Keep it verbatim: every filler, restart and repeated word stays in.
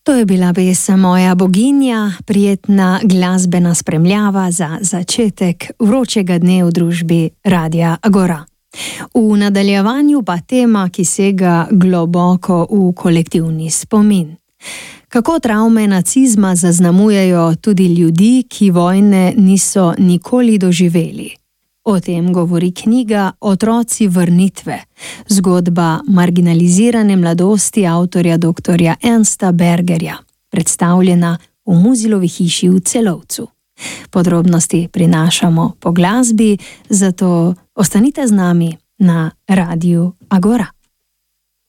To je bila pesem Moja boginja, prijetna glasbena spremljava za začetek vročega dne v družbi Radia Agora. V nadaljevanju pa tema, ki sega globoko v kolektivni spomin. Kako travme nacizma zaznamujejo tudi ljudi, ki vojne niso nikoli doživeli. O tem govori knjiga Otroci vrnitve, zgodba marginalizirane mladosti avtorja doktorja Ernsta Bergerja, predstavljena v Muzilovi hiši v Celovcu. Podrobnosti prinašamo po glasbi, zato ostanite z nami na Radiu Agora.